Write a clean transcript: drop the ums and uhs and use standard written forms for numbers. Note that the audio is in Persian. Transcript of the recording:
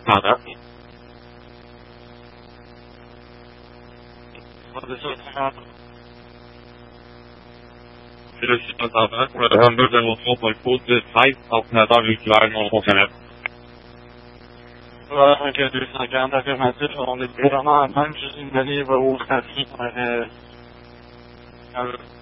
طرف Resultaten under demonstration på the site av Nedavutlæring og Håkjenhet. و که دوستان گرم در خدمت شما می‌باشم. همچنین دلیل و او خطی